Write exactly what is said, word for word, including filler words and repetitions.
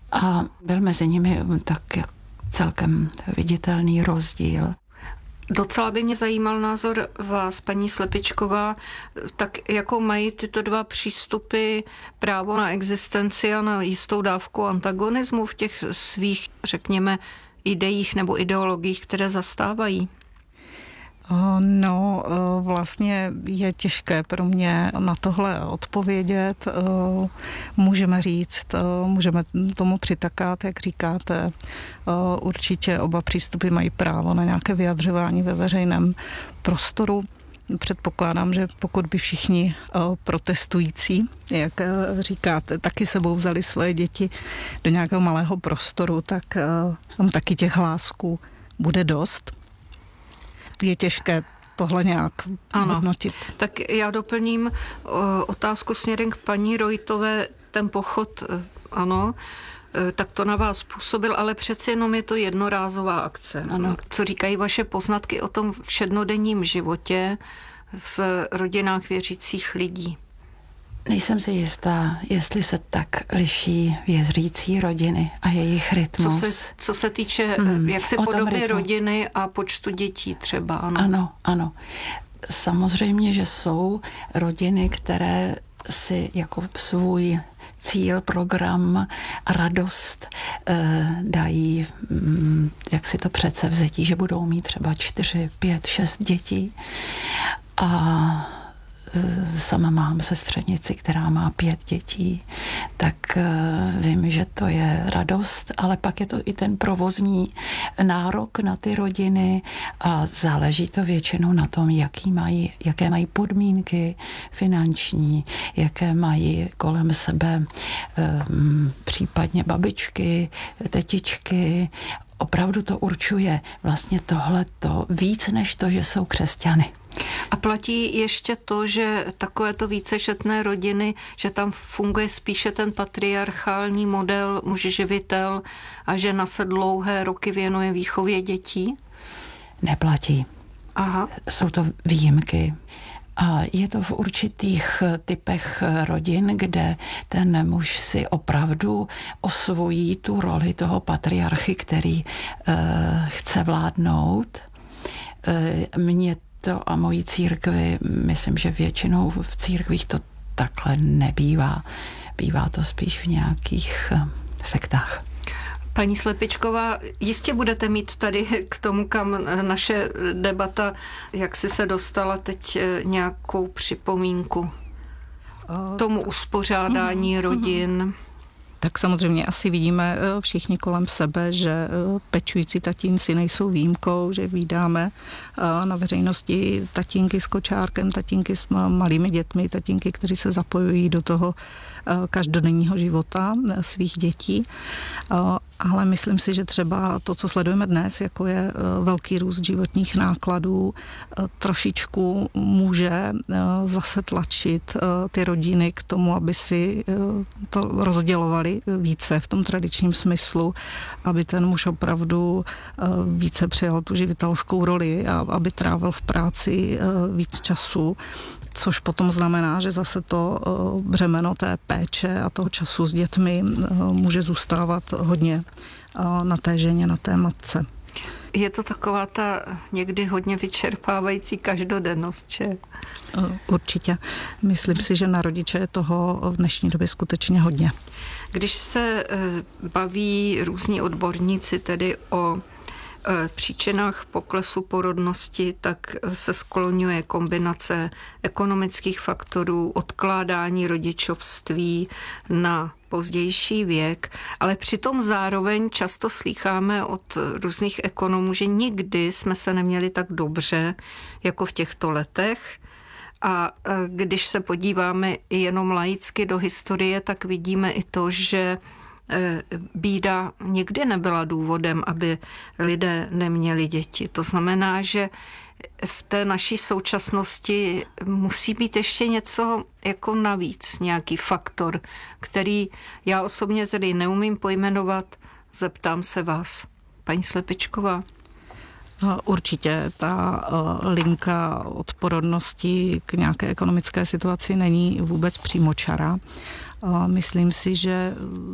A byl mezi nimi tak celkem viditelný rozdíl. Docela by mě zajímal názor vás, paní Slepičková, tak jakou mají tyto dva přístupy, právo na existenci a na jistou dávku antagonismu v těch svých, řekněme, ideích nebo ideologiích, které zastávají? No, vlastně je těžké pro mě na tohle odpovědět. Můžeme říct, můžeme tomu přitakat, jak říkáte. Určitě oba přístupy mají právo na nějaké vyjadřování ve veřejném prostoru. Předpokládám, že pokud by všichni protestující, jak říkáte, taky sebou vzali svoje děti do nějakého malého prostoru, tak tam taky těch hlásků bude dost. Je těžké tohle nějak ano. hodnotit. Tak já doplním o, otázku směrem k paní Rojtové. Ten pochod, ano, tak to na vás působil, ale přeci jenom je to jednorázová akce. Ano. Co říkají vaše poznatky o tom všednodenním životě v rodinách věřících lidí? Nejsem si jistá, jestli se tak liší věřící rodiny a jejich rytmus. Co se, co se týče hmm, jaksi podoby rodiny a počtu dětí třeba, ano. Ano, ano. Samozřejmě, že jsou rodiny, které si jako svůj cíl, program a radost eh, dají, hm, jak si to předsevzetí, že budou mít třeba čtyři, pět, šest dětí. A sama mám sestřenici, která má pět dětí, tak vím, že to je radost, ale pak je to i ten provozní nárok na ty rodiny a záleží to většinou na tom, jaký mají, jaké mají podmínky finanční, jaké mají kolem sebe um, případně babičky, tetičky. Opravdu to určuje vlastně tohleto víc než to, že jsou křesťany. A platí ještě to, že takovéto vícečetné rodiny, že tam funguje spíše ten patriarchální model muž-živitel a žena se dlouhé roky věnuje výchově dětí? Neplatí. Aha. Jsou to výjimky. A je to v určitých typech rodin, kde ten muž si opravdu osvojí tu roli toho patriarchy, který uh, chce vládnout. Uh, mě to a mojí církvi, myslím, že většinou v církvích to takhle nebývá. Bývá to spíš v nějakých uh, sektách. Paní Slepičková, jistě budete mít tady k tomu, kam naše debata, jak si se dostala teď, nějakou připomínku tomu uspořádání rodin. Tak samozřejmě asi vidíme všichni kolem sebe, že pečující tatínci nejsou výjimkou, že vídáme na veřejnosti tatínky s kočárkem, tatínky s malými dětmi, tatínky, kteří se zapojují do toho každodenního života svých dětí. Ale myslím si, že třeba to, co sledujeme dnes, jako je velký růst životních nákladů, trošičku může zase tlačit ty rodiny k tomu, aby si to rozdělovali více v tom tradičním smyslu, aby ten muž opravdu více přijal tu živitelskou roli a aby trávil v práci víc času, což potom znamená, že zase to břemeno té péče a toho času s dětmi může zůstávat hodně na té ženě, na té matce. Je to taková ta někdy hodně vyčerpávající každodennost, že? Určitě. Myslím si, že na rodiče je toho v dnešní době skutečně hodně. Když se baví různí odborníci tedy o příčinách poklesu porodnosti, tak se skloňuje kombinace ekonomických faktorů, odkládání rodičovství na pozdější věk, ale přitom zároveň často slýcháme od různých ekonomů, že nikdy jsme se neměli tak dobře jako v těchto letech. A když se podíváme jenom laicky do historie, tak vidíme i to, že bída nikdy nebyla důvodem, aby lidé neměli děti. To znamená, že v té naší současnosti musí být ještě něco jako navíc, nějaký faktor, který já osobně tedy neumím pojmenovat. Zeptám se vás, paní Slepičková. Určitě ta linka od porodnosti k nějaké ekonomické situaci není vůbec přímočará. Myslím si, že